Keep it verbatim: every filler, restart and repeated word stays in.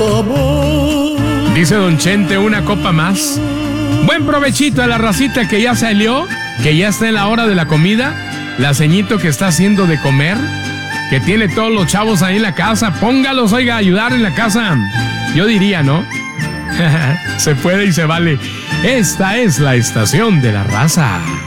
amor. Dice Don Chente, una copa más. Buen provechito a la racita que ya salió, que ya está en la hora de la comida. La ceñito que está haciendo de comer, que tiene todos los chavos ahí en la casa. Póngalos, oiga, a ayudar en la casa. Yo diría, ¿no? Se puede y se vale. Esta es la estación de la raza.